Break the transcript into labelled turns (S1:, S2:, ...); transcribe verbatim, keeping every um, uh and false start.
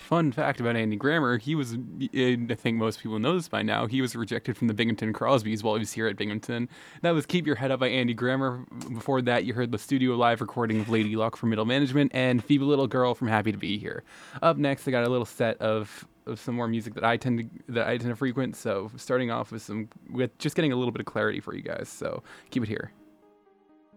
S1: fun fact about Andy Grammer, he was, I think most people know this by now, he was rejected from the Binghamton Crosbys while he was here at Binghamton. That was Keep Your Head Up by Andy Grammer. Before that, you heard the studio live recording of Lady Luck from Middle Management and Feeble Little Girl from Happy to Be Here. Up next, I got a little set of, of some more music that I tend to that I tend to frequent. So starting off with some with just getting a little bit of clarity for you guys. So keep it here.